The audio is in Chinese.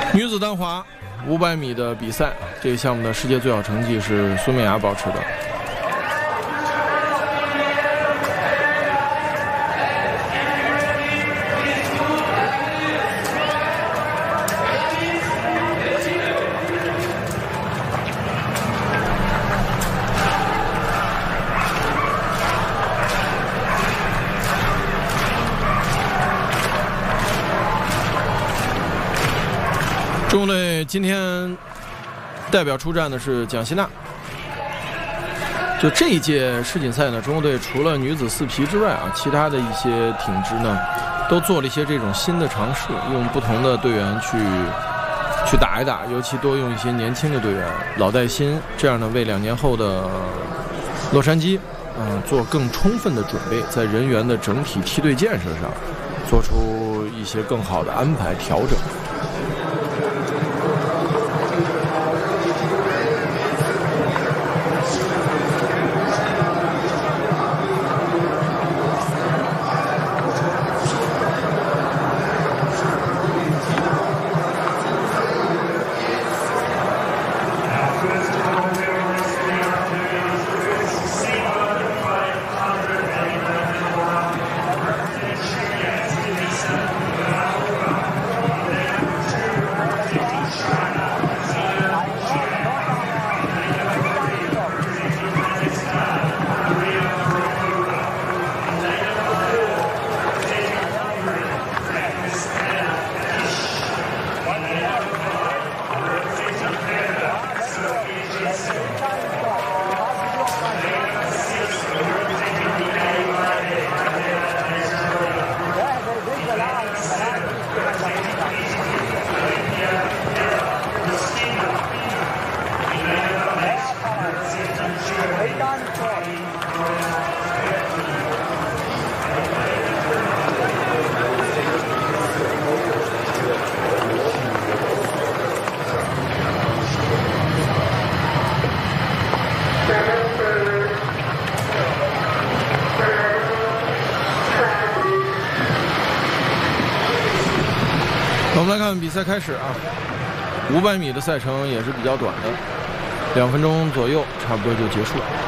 女子单滑500米的比赛，这个项目的世界最好成绩是孙美雅保持的。中国队今天代表出战的是蒋希娜。就这一届世锦赛呢，中国队除了女子4皮之外啊，其他的一些挺直呢，都做了一些这种新的尝试，用不同的队员去打一打，尤其多用一些年轻的队员，老带新，这样呢为2年后的洛杉矶，做更充分的准备，在人员的整体梯队建设上，做出一些更好的安排调整。我们来看比赛开始啊，500米的赛程也是比较短的，2分钟左右，差不多就结束了。